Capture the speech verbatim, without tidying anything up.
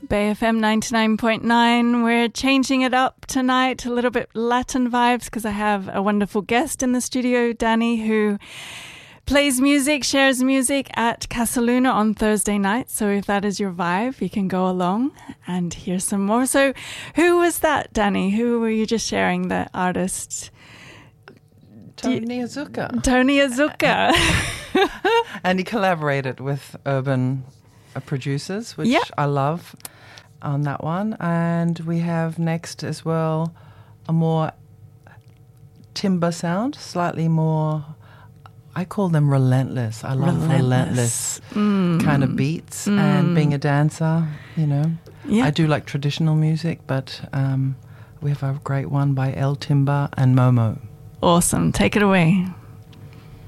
Bay F M ninety-nine point nine. We're changing it up tonight, a little bit Latin vibes, because I have a wonderful guest in the studio, Danny, who plays music, shares music at Casaluna on Thursday night. So if that is your vibe, you can go along and hear some more. So who was that, Danny? Who were you just sharing, the artist? Tony Azuka. Tony Azuka. And he collaborated with urban uh, producers, which yeah. I love on that one. And we have next as well a more timber sound, slightly more, I call them relentless. I love relentless, relentless mm. kind of beats. Mm. And being a dancer, you know, yeah. I do like traditional music, but um, we have a great one by El Timber and Momo. Awesome. Take it away.